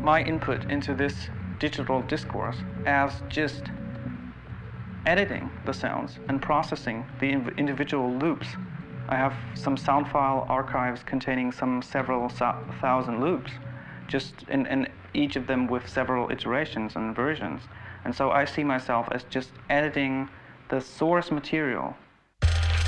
my input into this digital discourse as just editing the sounds and processing the individual loops. I have some sound file archives containing some several thousand loops, just in each of them with several iterations and versions. And so I see myself as just editing the source material